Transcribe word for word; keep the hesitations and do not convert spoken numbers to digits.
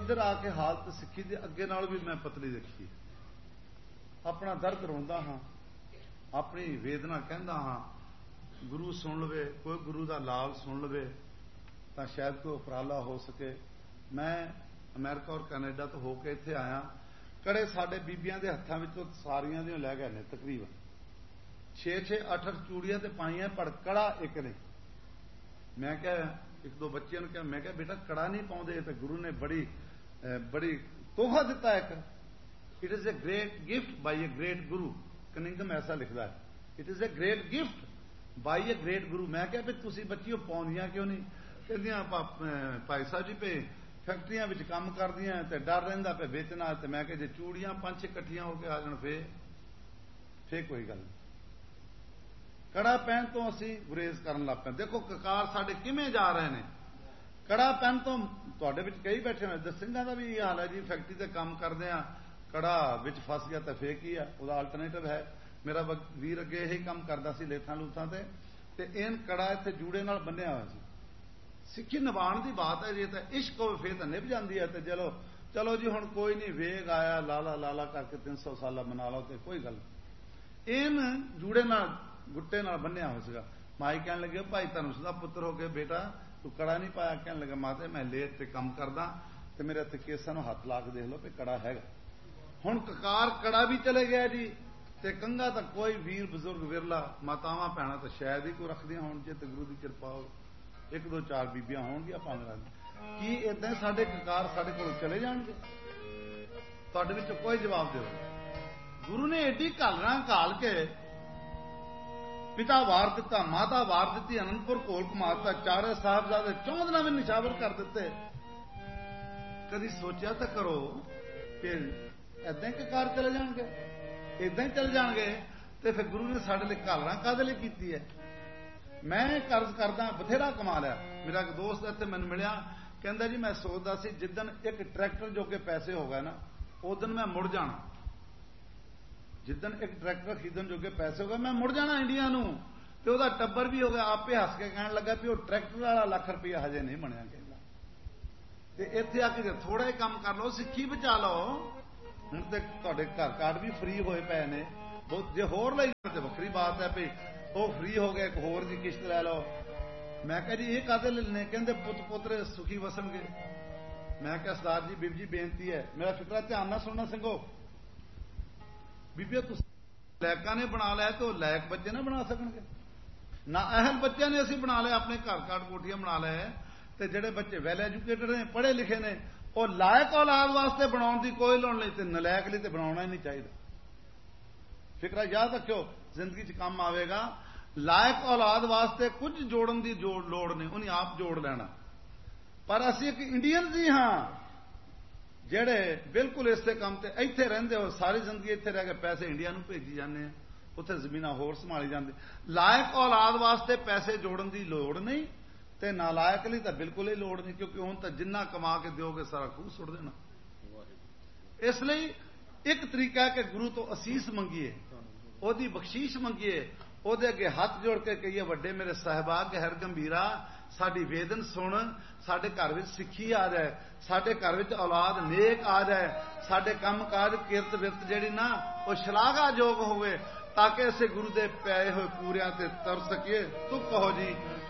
इधर आके हालत सिक्खी दी अगे नाल भी मैं पतली देखी, अपना दर्द रोंदा हाँ, अपनी वेदना कहंदा हाँ। गुरु सुन लवे, कोई गुरु का लाल सुन लवे तो शायद कोई उपराला हो सके। मैं अमेरिका और कैनेडा तो होके इत्थे आया, कड़े साडे बीबियां दे हत्थां विचों सारियां दी लै गए ने, तकरीबन छे छे अठ अठ चूड़ियां ते पाईयां, पर कड़ा एक ने। मैं क्या एक दो बच्चों ने कहा, मैं क्या बेटा कड़ा नहीं पाउंदे ते गुरु ने बड़ी बड़ी तोहफा दिता एक। It is a great gift bye a great Guru, Cunningham ऐसा लिखता है, it is a great gift bye a great गुरु। मैं क्या भी तुसी बच्चियों पाउंदियां क्यों नहीं? कहंदियां भाई साहब जी पे फैक्ट्रियां विच काम करदियां ते डर रहिंदा पे बेचना, ते मैं क्या जे चूड़ियां पंज छे इकट्ठियां होके आ जाण फे फे कोई गल नहीं। कड़ा पहन तो असी गुरेज करन लग पैंदे। देखो ककार साडे किवें जा रहे ने, कड़ा पहन तो तुहाडे विच कई बैठे ने। दसिंघां दा भी ये हाल है जी, फैक्ट्री ते काम करदे आ, कड़ा विच फस गया तो फे की है, उहदा अल्टरनेटिव है। मेरा वीर अगे यही काम करदा सी लेथां लूथां ते ते एन कड़ा इत्थे जूड़े नाल बन्निया होया सी। सिक्खी निभाण दी बात है जी, तो इश्क होवे फे तां निभ जांदी है। ते चलो चलो जी हुण कोई नहीं, वेग आया लाला लाला करके तीन सौ साल मना लो ते कोई गल। एन जूड़े नाल गुट्टे नाल बन्निया हो सीगा। माई कहन लगे भाई धनुष दा पुत्र हो के बेटा तू कड़ा नहीं पाया? कहन लगा माते मैं लेट ते काम करदा ते मेरे हत्थ केसां नूं हत्थ ला के देख लो भी कड़ा हैगा। हुण ककार कड़ा भी चले गया जी, ते कंघा तो कोई वीर बजुर्ग विरला, मातावां भैणां तो शायद ही कोई रखदियां होण जे ते गुरु दी किरपा हो, एक दो चार बीबियां होणगियां भावें। की इदां साडे ककार साडे कोलों चले जाणगे? तुहाडे विचों कोई जवाब दिओ। गुरु ने एडी घालना घाल के पिता वार दिता, माता वार दी, अनंदपुर घोल घुमाता, चारे साहबजादे चौंदना में निशावर कर दिते। कदी सोचा तो करो कि इदां ही ककार चले जाणगे, इदां ही चले जाणगे ते फिर गुरु ने साडे लई घालना काहदे लई कीती है? मैं कर्ज करदा बथेरा कमा लिया। मेरा एक दोस्त इत्थे मैनूं मिलिया, कहंदा जी मैं सोचदा सी जिद्दन एक ट्रैक्टर जोगे पैसे हो गए ना उदन मैं मुड़ जाना, जिदन एक ट्रैक्टर खरीदन जोगे पैसे हो गए मैं मुड़ जाना इंडिया नूं। ते उहदा टब्बर भी हो गया, आपे हस के कहण लगा भी वो ट्रैक्टर वाला लख रुपया हजे नहीं बनया। कहंदा ते इत्थे आके थोड़ा ही काम कर लो, सिक्खी बचा लो। हुण ते तुहाडे घर कार्ड भी फ्री होए पए ने, जे होर लई ते वखरी बात है भी वो फ्री हो गए, एक होर दी किश्त लै लो। मैं कहा जी ये काहदे लेने? कहंदे पुत पुत्र सुखी वसणगे। मैं कहा सरदार जी बीब जी बेनती है, मेरा फिकरा ध्यान नाल सुनना सिंघो, बीबियो तुसीं लैकां ने बना लिया तो लैक बच्चे ना बना सकणगे ना? अहल बच्चों ने असीं बना लिया, अपने घर काट कोठियां बना लिया, ते जिहड़े बच्चे वैल एजुकेटेड ने पढ़े लिखे ने वो लायक औलाद वास्ते बनाउण दी कोई लोड़ नहीं, ते नलैक लई ते बनाउणा ही नहीं चाहिए। फिकरा याद रखियो, जिंदगी च काम आवेगा। लायक औलाद वास्ते कुछ जोड़न दी जोड़ लोड़ नहीं, उन्हें आप जोड़ लेना। पर असीं एक इंडियन जी हाँ जेड़े बिल्कुल इसे काम ते इत्थे रहिंदे हो, सारी जिंदगी इत्थे रह के पैसे इंडिया नूं भेजी जाने, उत्थे जमीनां होर संभाली जांदे। लायक औलाद वास्ते पैसे जोड़न दी लोड़ नहीं, ते नालायक लई तां बिल्कुल ही लोड़ नहीं, क्योंकि हुण तां जिन्ना कमा के दिओगे सारा खूह सुट देना। इसलिए एक तरीका है कि गुरु तो असीस मंगीए, ओदी बख्शीश मंगीए, ओदे अगे हथ जोड़ के कहिए वड्डे मेरे साहिबा गहर गंभीरा साडी वेदन सुन, साडे घर विच सिੱਖੀ आ जाए, साडे घर विच औलाद नेक आ जाए, साडे काम काज किरत विरत जिहड़ी ना वो शलाघायोग होवे, ताकि असीं गुरु दे पाए होए पूरियां ते तर सकीए। तुम कहो जी